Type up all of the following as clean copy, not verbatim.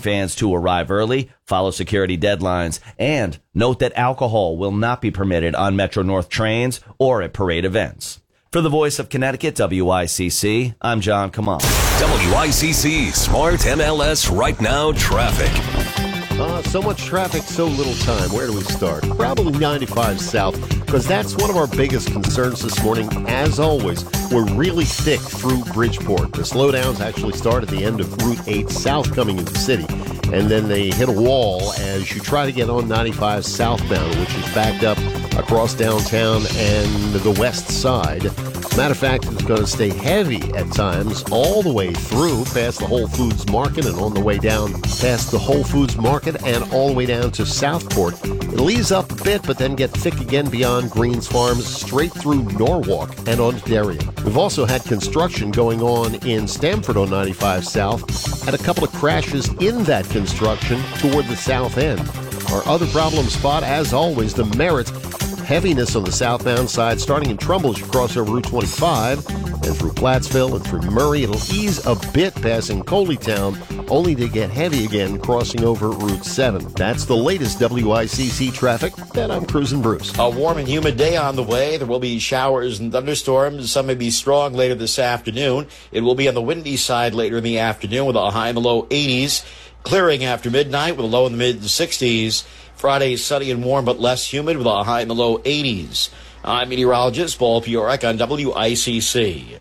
fans to arrive early, follow security deadlines, and note that alcohol will not be permitted on Metro North trains or at parade events. For the Voice of Connecticut, WICC, I'm John Kamal. WICC Smart MLS Right Now Traffic. So much traffic, so little time. Where do we start? Probably 95 South, because that's one of our biggest concerns this morning. As always, we're really thick through Bridgeport. The slowdowns actually start at the end of Route 8 South coming into the city, and then they hit a wall as you try to get on 95 southbound, which is backed up across downtown and the west side. Matter of fact, it's going to stay heavy at times all the way through past the Whole Foods Market and on the way down past the Whole Foods Market and all the way down to Southport. It'll ease up a bit, but then get thick again beyond Greens Farms, straight through Norwalk and onto Darien. We've also had construction going on in Stamford on 95 South, and a couple of crashes in that construction toward the south end. Our other problem spot, as always, the Merritt. Heaviness on the southbound side, starting in Trumbull as you cross over Route 25, and through Plattsville and through Murray. It'll ease a bit passing Coleytown, only to get heavy again crossing over Route 7. That's the latest WICC traffic, and I'm Cruising Bruce. A warm and humid day on the way. There will be showers and thunderstorms. Some may be strong later this afternoon. It will be on the windy side later in the afternoon with a high in the low 80s. Clearing after midnight with a low in the mid-60s. Friday, sunny and warm, but less humid with a high in the low 80s. I'm meteorologist Paul Piorek on WICC.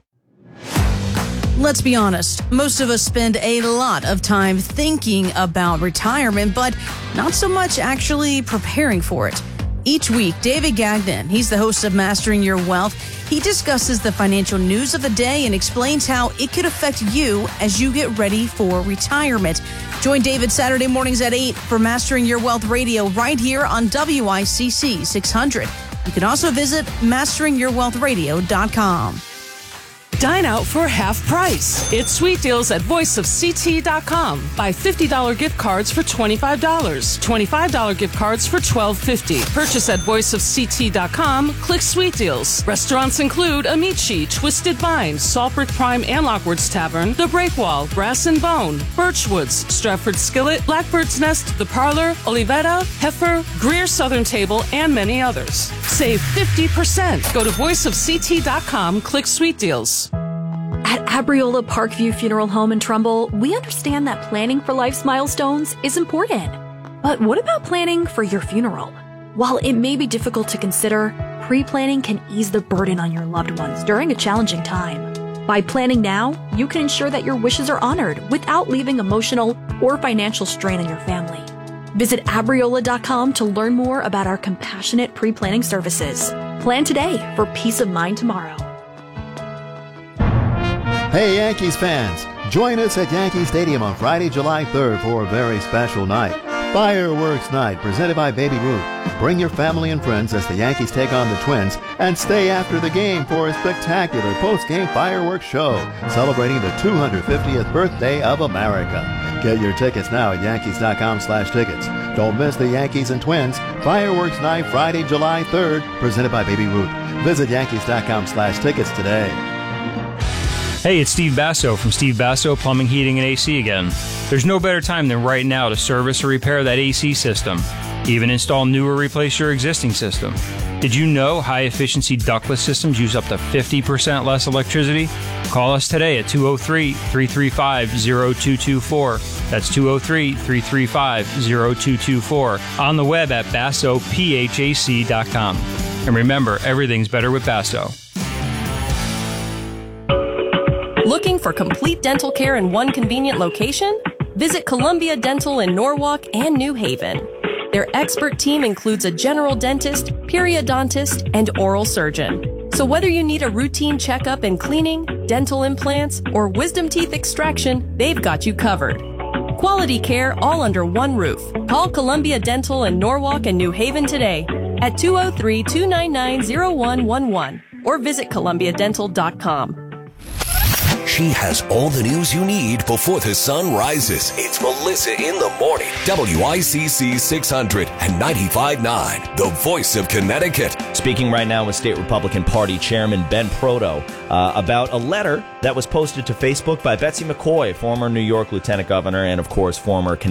Let's be honest. Most of us spend a lot of time thinking about retirement, but not so much actually preparing for it. Each week, David Gagnon, he's the host of Mastering Your Wealth. He discusses the financial news of the day and explains how it could affect you as you get ready for retirement. Join David Saturday mornings at 8 for Mastering Your Wealth Radio right here on WICC 600. You can also visit masteringyourwealthradio.com. Dine out for half price. It's sweet deals at voiceofct.com. Buy $50 gift cards for $25. $25 gift cards for $12.50. Purchase at voiceofct.com. Click sweet deals. Restaurants include Amici, Twisted Vine, Saltbrick Prime and Lockwood's Tavern, The Breakwall, Brass and Bone, Birchwoods, Stratford Skillet, Blackbird's Nest, The Parlor, Olivetta, Heifer, Greer Southern Table, and many others. Save 50%. Go to voiceofct.com. Click sweet deals. At Abriola Parkview Funeral Home in Trumbull, we understand that planning for life's milestones is important. But what about planning for your funeral? While it may be difficult to consider, pre-planning can ease the burden on your loved ones during a challenging time. By planning now, you can ensure that your wishes are honored without leaving emotional or financial strain on your family. Visit Abriola.com to learn more about our compassionate pre-planning services. Plan today for peace of mind tomorrow. Hey Yankees fans, join us at Yankee Stadium on Friday, July 3rd for a very special night. Fireworks Night presented by Baby Ruth. Bring your family and friends as the Yankees take on the Twins and stay after the game for a spectacular post-game fireworks show celebrating the 250th birthday of America. Get your tickets now at Yankees.com/tickets. Don't miss the Yankees and Twins Fireworks Night Friday, July 3rd presented by Baby Ruth. Visit Yankees.com/tickets today. Hey, it's Steve Basso from Steve Basso Plumbing, Heating, and AC again. There's no better time than right now to service or repair that AC system. Even install new or replace your existing system. Did you know high-efficiency ductless systems use up to 50% less electricity? Call us today at 203-335-0224. That's 203-335-0224. On the web at BassoPHAC.com. And remember, everything's better with Basso. Looking for complete dental care in one convenient location? Visit Columbia Dental in Norwalk and New Haven. Their expert team includes a general dentist, periodontist, and oral surgeon. So whether you need a routine checkup and cleaning, dental implants, or wisdom teeth extraction, they've got you covered. Quality care all under one roof. Call Columbia Dental in Norwalk and New Haven today at 203-299-0111 or visit columbiadental.com. She has all the news you need before the sun rises. It's Melissa in the Morning. WICC 600 and 95.9, the voice of Connecticut. Speaking right now with State Republican Party Chairman Ben Proto about a letter that was posted to Facebook by Betsy McCoy, former New York Lieutenant Governor and, of course, former